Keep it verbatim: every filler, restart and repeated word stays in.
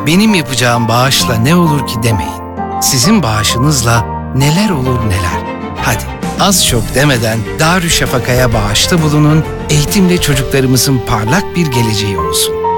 benim yapacağım bağışla ne olur ki demeyin. Sizin bağışınızla neler olur neler. Hadi az çok demeden Darüşşafaka'ya bağışta bulunun, eğitimle çocuklarımızın parlak bir geleceği olsun.